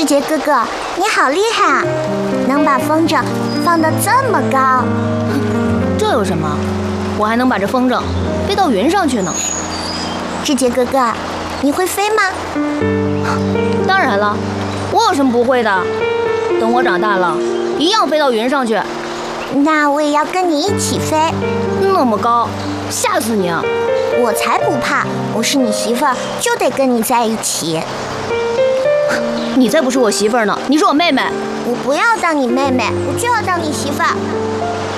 杰哥哥，你好厉害啊，能把风筝放得这么高。 这有什么？我还能把这风筝飞到云上去呢。 志杰哥哥，你会飞吗？ 当然了，我有什么不会的？等我长大了，一样飞到云上去。 那我也要跟你一起飞。 那么高，吓死你啊！ 我才不怕，我是你媳妇儿，就得跟你在一起。 你才不是我媳妇儿呢，你是我妹妹。 我不要当你妹妹，我就要当你媳妇儿。